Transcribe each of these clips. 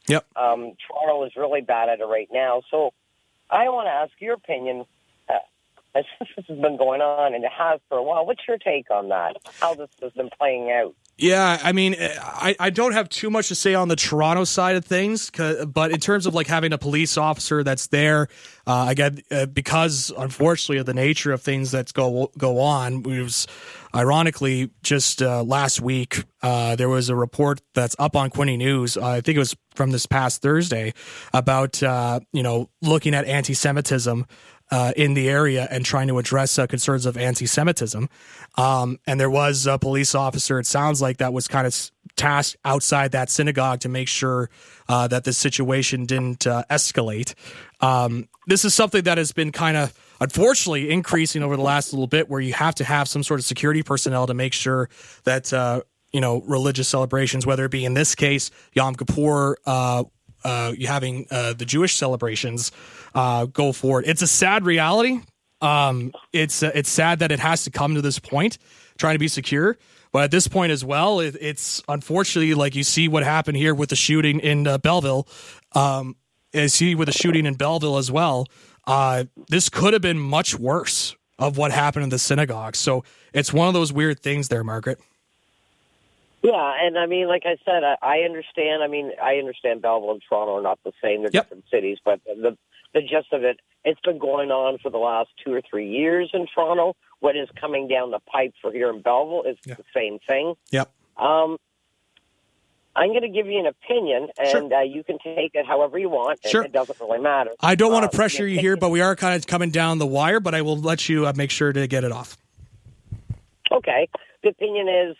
Yep. Toronto is really bad at it right now. So I want to ask your opinion. As this has been going on, and it has for a while, what's your take on that? How this has been playing out? Yeah, I mean, I don't have too much to say on the Toronto side of things, but in terms of like having a police officer that's there, again, because unfortunately of the nature of things that go on, it was ironically just last week there was a report that's up on Quinte News. I think it was from this past Thursday about looking at anti-Semitism in the area and trying to address concerns of anti-Semitism. And there was a police officer, it sounds like, that was kind of tasked outside that synagogue to make sure that the situation didn't escalate. This is something that has been kind of, unfortunately, increasing over the last little bit, where you have to have some sort of security personnel to make sure that, religious celebrations, whether it be in this case, Yom Kippur, you having the Jewish celebrations go forward. It's a sad reality. It's sad that it has to come to this point, trying to be secure. But at this point as well, it's unfortunately, like you see what happened here with the shooting in Belleville. See with the shooting in Belleville as well. This could have been much worse of what happened in the synagogue. So it's one of those weird things there, Margaret. Yeah, and I mean, like I said, I understand. I mean, I understand Belleville and Toronto are not the same. They're different cities, but the gist of it, it's been going on for the last 2 or 3 years in Toronto. What is coming down the pipe for here in Belleville is the same thing. Yep. I'm going to give you an opinion, and you can take it however you want. Sure. It doesn't really matter. I don't want to pressure you here, but we are kind of coming down the wire, but I will let you make sure to get it off. Okay. The opinion is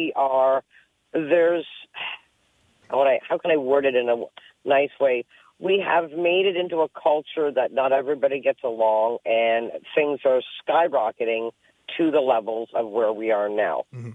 how can I word it in a nice way? We have made it into a culture that not everybody gets along, and things are skyrocketing to the levels of where we are now. Mm-hmm.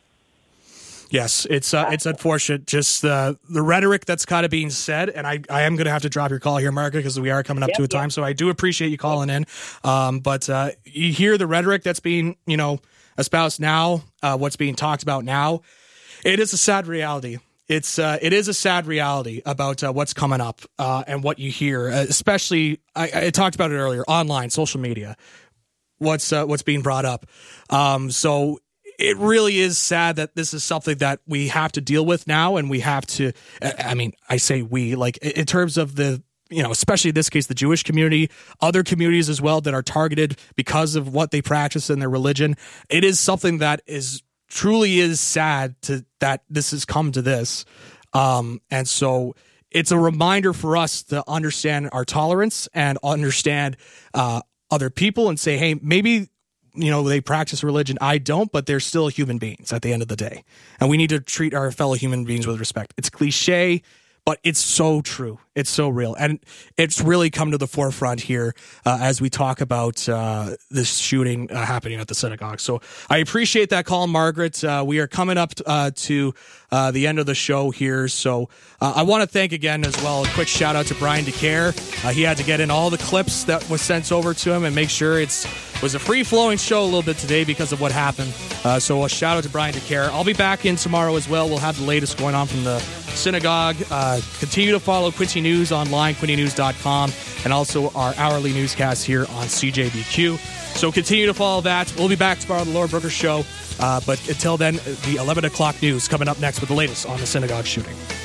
Yes, it's unfortunate, just the rhetoric that's kind of being said, and I am going to have to drop your call here, Margaret, because we are coming up to a time, so I do appreciate you calling in. But you hear the rhetoric that's being, espoused now, what's being talked about now. It is a sad reality. It is a sad reality about what's coming up and what you hear, especially I talked about it earlier, online, social media, what's being brought up. So it really is sad that this is something that we have to deal with now, and we have to, I mean, I say we, like in terms of the, especially in this case, the Jewish community, other communities as well that are targeted because of what they practice in their religion. It is something that truly is sad that this has come to this. And so it's a reminder for us to understand our tolerance and understand other people and say, hey, maybe, they practice religion. I don't, but they're still human beings at the end of the day. And we need to treat our fellow human beings with respect. It's cliche, but it's so true. It's so real. And it's really come to the forefront here as we talk about this shooting happening at the synagogue. So I appreciate that call, Margaret. We are coming up to the end of the show here. So I want to thank again as well, a quick shout out to Brian DeCare. He had to get in all the clips that was sent over to him and make sure it was a free-flowing show a little bit today because of what happened. So a shout out to Brian DeCare. I'll be back in tomorrow as well. We'll have the latest going on from the synagogue. Continue to follow Quinte News online, quintenews.com, and also our hourly newscast here on CJBQ. So continue to follow that. We'll be back tomorrow on the Laura Brooker Show. But until then, the 11 o'clock news coming up next with the latest on the synagogue shooting.